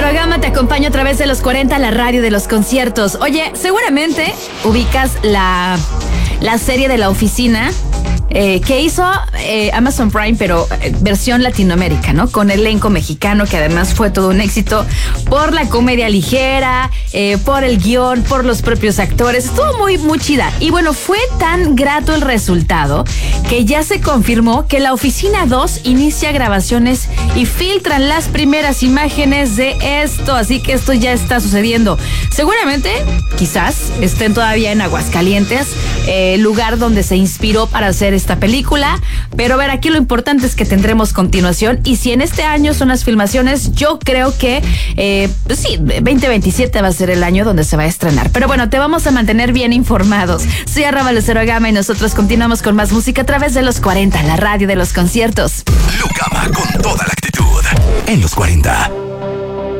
Lucero Gama te acompaña a través de los 40, la radio de los conciertos. Oye, seguramente ubicas la serie de La Oficina que hizo Amazon Prime, pero versión Latinoamérica, ¿no? Con elenco mexicano, que además fue todo un éxito por la comedia ligera, por el guión, por los propios actores. Estuvo muy, muy chida. Y bueno, fue tan grato el resultado que ya se confirmó que La Oficina 2 inicia grabaciones y filtran las primeras imágenes de esto. Así que esto ya está sucediendo. Seguramente, quizás, estén todavía en Aguascalientes, lugar donde se inspiró para hacer esta película, pero a ver, aquí lo importante es que tendremos continuación, y si en este año son las filmaciones, yo creo que pues sí, 2027 va a ser el año donde se va a estrenar. Pero bueno, te vamos a mantener bien informados. Soy Lucero Gama y nosotros continuamos con más música a través de los 40, la radio de los conciertos. Lu Gama con toda la actitud en los 40.